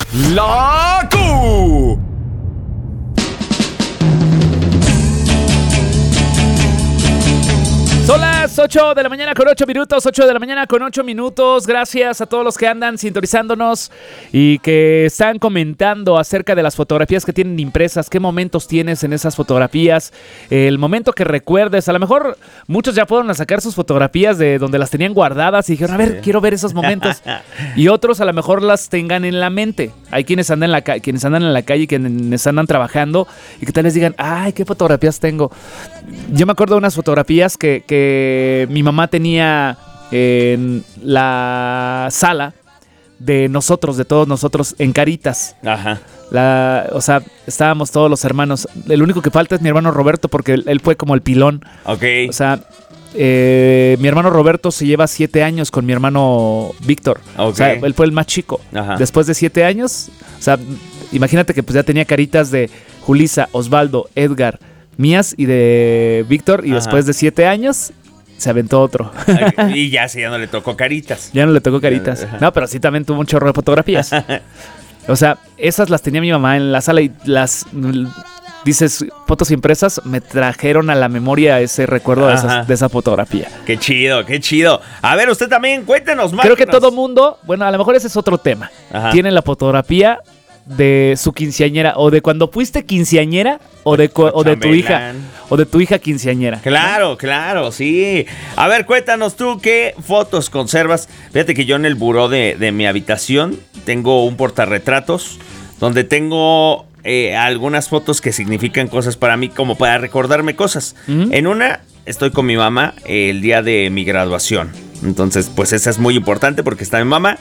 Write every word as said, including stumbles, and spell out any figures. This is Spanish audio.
La Q. Son las ocho de la mañana con ocho minutos, ocho de la mañana con ocho minutos. Gracias a todos los que andan sintonizándonos y que están comentando acerca de las fotografías que tienen impresas. ¿Qué momentos tienes en esas fotografías? El momento que recuerdes. A lo mejor muchos ya fueron a sacar sus fotografías de donde las tenían guardadas y dijeron, a ver, sí. quiero ver esos momentos. Y otros a lo mejor las tengan en la mente. Hay quienes andan en la, ca- quienes andan en la calle y quienes andan trabajando y que tal les digan, ay, ¿qué fotografías tengo? Yo me acuerdo de unas fotografías que, que mi mamá tenía en la sala de nosotros, de todos nosotros, en Caritas. Ajá. La, o sea, estábamos todos los hermanos. El único que falta es mi hermano Roberto porque él, él fue como el pilón. Ok. O sea, eh, mi hermano Roberto se lleva siete años con mi hermano Víctor. Ok. O sea, él fue el más chico. Ajá. Después de siete años, o sea, imagínate que pues ya tenía caritas de Julisa, Osvaldo, Edgar, mías y de Víctor. Y Ajá. después de siete años se aventó otro. Y ya sí, ya no le tocó Caritas. Ya no le tocó Caritas. No, pero sí también tuvo un chorro de fotografías. O sea, esas las tenía mi mamá en la sala y las, dices, fotos impresas, me trajeron a la memoria ese recuerdo de, esas, de esa fotografía. Qué chido, qué chido. A ver, usted también, cuéntenos más. Creo que todo mundo, bueno, a lo mejor ese es otro tema. Ajá. Tiene la fotografía de su quinceañera o de cuando fuiste quinceañera o de, cu- o de tu hija o de tu hija quinceañera. Claro, claro, sí. A ver, cuéntanos tú qué fotos conservas. Fíjate que yo en el buró de, de mi habitación tengo un portarretratos donde tengo eh, algunas fotos que significan cosas para mí, como para recordarme cosas. Uh-huh. En una estoy con mi mamá eh, el día de mi graduación. Entonces, pues esa es muy importante porque está mi mamá.